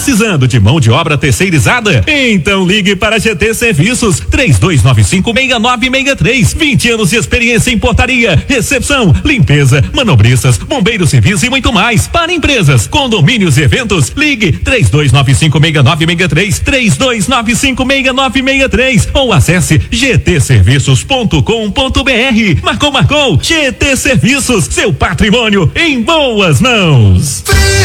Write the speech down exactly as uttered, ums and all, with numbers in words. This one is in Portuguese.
Precisando de mão de obra terceirizada? Então ligue para G T Serviços três dois nove cinco, seis nove seis três. vinte anos de experiência em portaria, recepção, limpeza, manobristas, bombeiros civis e muito mais. Para empresas, condomínios e eventos, ligue três dois nove cinco, seis nove seis três, três dois nove cinco, seis nove seis três ou acesse g t serviços ponto com ponto b r. Marcou, marcou, G T Serviços, seu patrimônio em boas mãos.